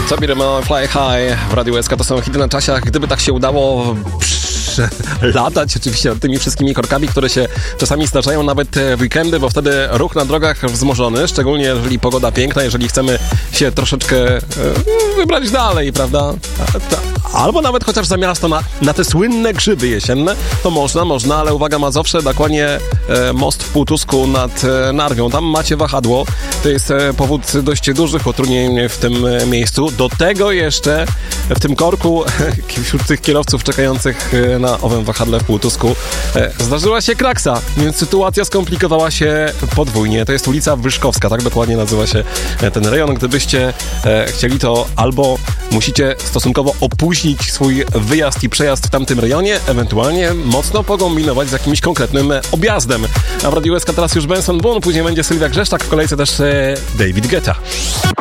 Sabir Fly High w Radiu SK to są hity na czasiach. Gdyby tak się udało latać oczywiście tymi wszystkimi korkami, które się czasami zdarzają nawet w weekendy, bo wtedy ruch na drogach wzmożony, szczególnie jeżeli pogoda piękna, jeżeli chcemy się troszeczkę wybrać dalej, prawda? Albo nawet chociaż za miasto na te słynne grzyby jesienne, to można, ale uwaga, Mazowsze, dokładnie most w Półtusku nad Narwią. Tam macie wahadło. To jest powód dość dużych utrudnień w tym miejscu. Do tego jeszcze w tym korku wśród tych kierowców czekających na owym wahadle w Półtusku zdarzyła się kraksa, więc sytuacja skomplikowała się podwójnie. To jest ulica Wyszkowska, tak dokładnie nazywa się ten rejon. Gdybyście chcieli, to albo musicie stosunkowo opóźnić swój wyjazd i przejazd w tamtym rejonie, ewentualnie mocno pokombinować z jakimś konkretnym objazdem. A w Radiu SK teraz już Benson Boone, później będzie Sylwia Grzeszczak, w kolejce też David Guetta.